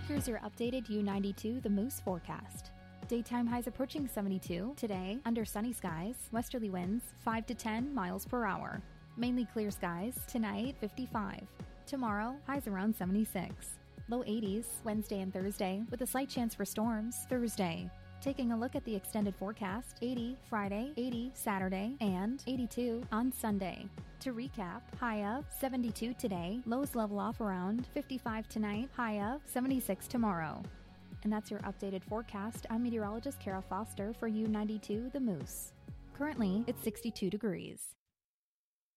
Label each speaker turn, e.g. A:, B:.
A: Here's your updated U92 The Moose forecast. Daytime highs approaching 72. Today, under sunny skies, westerly winds 5 to 10 miles per hour. Mainly clear skies. Tonight, 55. Tomorrow, highs around 76. Low 80s Wednesday and Thursday, with a slight chance for storms Thursday. Taking a look at the extended forecast, 80 Friday, 80 Saturday, and 82 on Sunday. To recap, high of 72 today, lows level off around 55 tonight, high of 76 tomorrow. And that's your updated forecast. I'm meteorologist Kara Foster for U92 The Moose. Currently, it's 62 degrees.